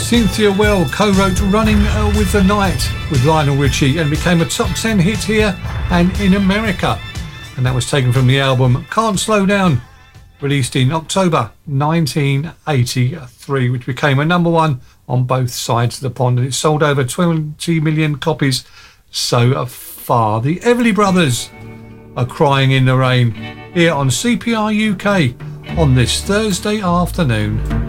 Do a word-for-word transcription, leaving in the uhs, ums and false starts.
Cynthia Well co-wrote Running uh, with the Night with Lionel Richie and became a top ten hit here and in America. And that was taken from the album Can't Slow Down, released in October nineteen eighty-three, which became a number one on both sides of the pond, and it sold over twenty million copies so far. The Everly Brothers are Crying in the Rain here on C P R U K on this Thursday afternoon.